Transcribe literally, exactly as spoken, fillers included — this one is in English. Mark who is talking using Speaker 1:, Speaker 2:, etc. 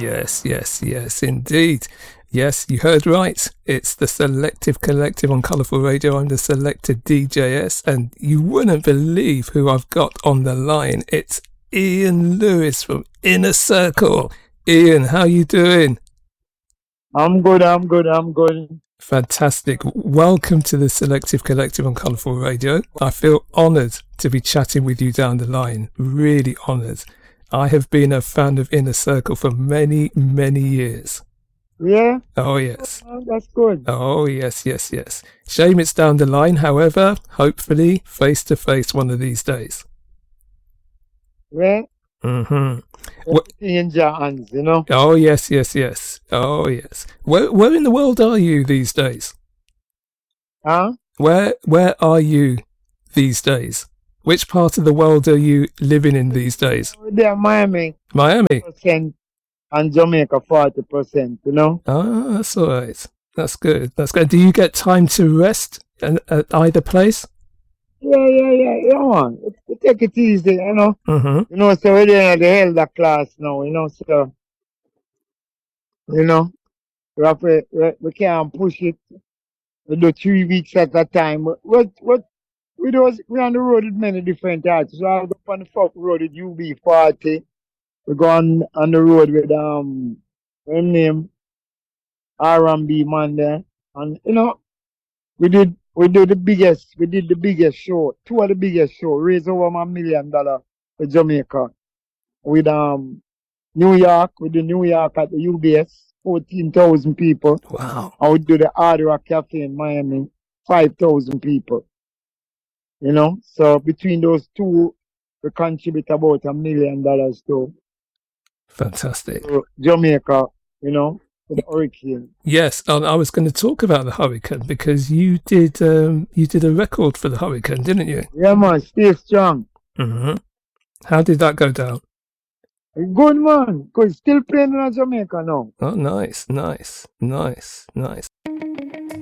Speaker 1: Yes, yes, yes, indeed. Yes, you heard right. It's the Selective Collective on Colourful Radio. I'm the Selected D J S, and you wouldn't believe who I've got on the line. It's Ian Lewis from Inner Circle. Ian, how you doing?
Speaker 2: I'm good, I'm good, I'm good.
Speaker 1: Fantastic. Welcome to the Selective Collective on Colourful Radio. I feel honoured to be chatting with you down the line. Really honoured. I have been a fan of Inner Circle for many, many years.
Speaker 2: Yeah?
Speaker 1: Oh, yes.
Speaker 2: Oh, that's good.
Speaker 1: Oh, yes, yes, yes. Shame it's down the line, however, hopefully face to face one of these days.
Speaker 2: Yeah?
Speaker 1: Mm-hmm.
Speaker 2: What, in your hands, you know?
Speaker 1: Oh, yes, yes, yes. Oh, yes. Where where in the world are you these days?
Speaker 2: Huh?
Speaker 1: Where Where are you these days? Which part of the world are you living in these days?
Speaker 2: They're Miami.
Speaker 1: Miami?
Speaker 2: Percent and Jamaica forty percent, you know?
Speaker 1: Ah, that's all right. That's good. That's good. Do you get time to rest at, at either place?
Speaker 2: Yeah, yeah, yeah, yeah, man. We take it easy, you know?
Speaker 1: Mm-hmm.
Speaker 2: You know, so we're doing the elder class now, you know, so, you know, we, have to, we, we can't push it. We do three weeks at a time. What, what, we do, we're on the road with many different artists. So I go on the folk road with U B forty. We go on, on the road with, um, her name, R and B man there. And, you know, we did, we did the biggest, we did the biggest show, two of the biggest show, raise over a million dollar for Jamaica. With, um, New York, with the New York at the U B S, fourteen thousand people.
Speaker 1: Wow.
Speaker 2: I would do the Hard Rock Cafe in Miami, five thousand people. You know, so between those two, we contribute about a million dollars to,
Speaker 1: Fantastic.
Speaker 2: to Jamaica, you know, to the hurricane.
Speaker 1: Yes, and I was going to talk about the hurricane because you did um, you did a record for the hurricane, didn't you?
Speaker 2: Yeah, man, stay strong.
Speaker 1: Mm-hmm. How did that go down?
Speaker 2: Good, man. Good. Still playing in Jamaica now.
Speaker 1: Oh, nice, nice, nice, nice.